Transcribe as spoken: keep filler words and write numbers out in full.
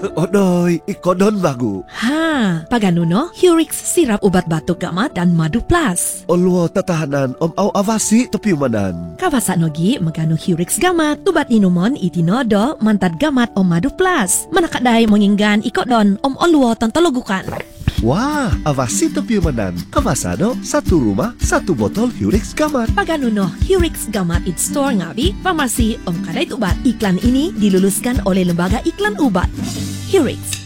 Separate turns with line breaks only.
Odoy, ikodon bagu.
Ha, paganuno, Hurix sirap ubat batuk gamat dan madu plus.
Olwo tatahanan om au avasi topiumanan.
Kawasa nogi magano Hurix gamat, tubat inumon itinodo mantad gamat om madu plus. Manakadai menginggan ikodon om olwo tantologukan.
Wah, avasi topiumanan. Kawasano, satu rumah, satu botol Hurix Gamat.
Paganuno, Hurix Gamat it store ngabi, farmasi om kadait ubat. Iklan ini diluluskan oleh Lembaga Iklan Ubat. Hurix.